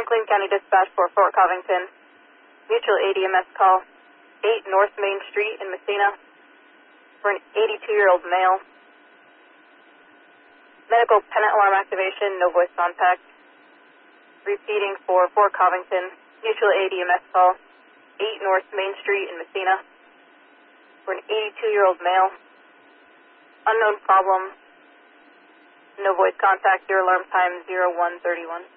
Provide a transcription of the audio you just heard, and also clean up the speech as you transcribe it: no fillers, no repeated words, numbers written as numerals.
Franklin County Dispatch for Fort Covington. Mutual ADMS call 8 North Main Street in Messina for an 82-year-old male. Medical pennant alarm activation, no voice contact. Repeating for Fort Covington. Mutual ADMS call 8 North Main Street in Messina for an 82-year-old male. Unknown problem. No voice contact. Your alarm time 0131.